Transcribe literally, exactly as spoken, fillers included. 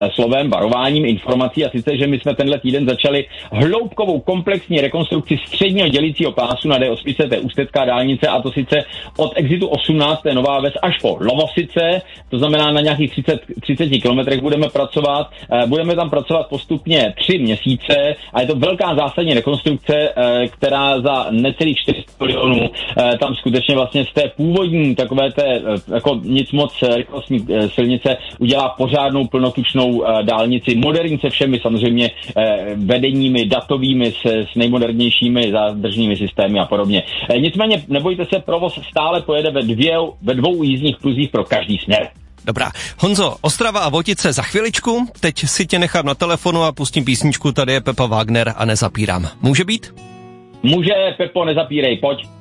slovem, varováním, informací, a sice, že my jsme tenhle týden začali hloubkovou komplexní rekonstrukci středního dělicího pásu na D osm, to je ústecká dálnice, a to sice od exitu osmnáct, to je Nová Ves, až po Lovosice, to znamená na nějakých třicet, třicet kilometrech budeme pracovat. Budeme tam pracovat postupně tři měsíce a je to velká zásadní rekonstrukce, která za necelých čtyři sta milionů tam skutečně vlastně z té původní takové té jako nic moc rychlostní silnice udělá pořádnou plnotučnou dálnici, moderní se všemi samozřejmě vedeními, datovými, s, s nejmodernějšími zádržnými systémy a podobně. Nicméně nebojte se, provoz stále pojede ve, dvě, ve dvou jízdních pruzích pro každý směr. Dobrá. Honzo, Ostrava a Votice za chviličku, teď si tě nechám na telefonu a pustím písničku, tady je Pepa Wagner a Nezapírám. Může být? Může, Pepo, nezapírej, pojď.